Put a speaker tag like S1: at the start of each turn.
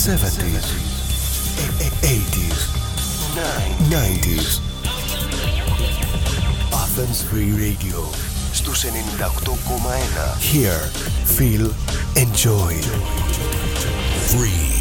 S1: 70s, 80s, 90s. Athens Free Radio στους 98,1. Hear, feel, enjoy. Free.